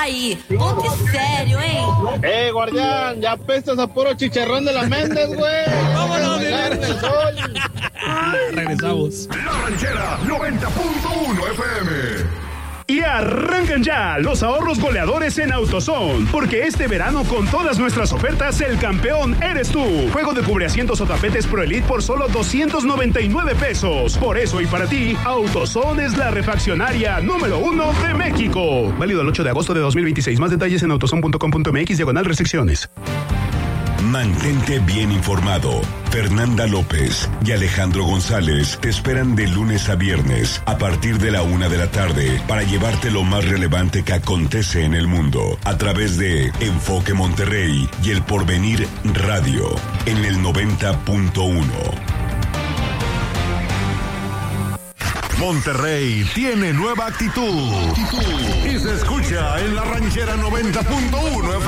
Aí, ponte serio, hein? Guardián, ya apestas a puro chicharrón de la Méndez, güey. Vámonos, regresamos. La Ranchera 90.1 FM. Y arrancan ya los ahorros goleadores en AutoZone, porque este verano con todas nuestras ofertas el campeón eres tú. Juego de cubreasientos o tapetes Pro Elite por solo 299 pesos. Por eso y para ti, AutoZone es la refaccionaria número 1 de México. Válido el 8 de agosto de 2026. Más detalles en autozone.com.mx/restricciones. Mantente bien informado. Fernanda López y Alejandro González te esperan de lunes a viernes a partir de la 1 de la tarde para llevarte lo más relevante que acontece en el mundo a través de Enfoque Monterrey y El Porvenir Radio en el 90.1. Monterrey tiene nueva actitud y se escucha en la Ranchera 90.1.